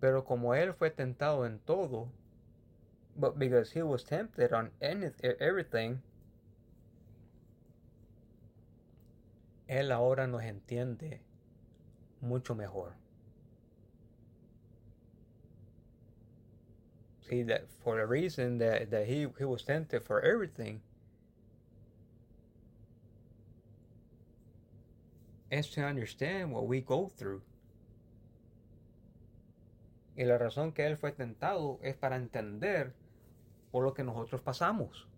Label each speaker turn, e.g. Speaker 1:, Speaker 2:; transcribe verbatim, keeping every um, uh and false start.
Speaker 1: Pero como él fue tentado en todo, but because he was tempted on any, everything, él ahora nos entiende mucho mejor. See, that for the reason that, that he, he was tempted for everything, is to understand what we go through. Y la razón que él fue tentado es para entender por lo que nosotros pasamos.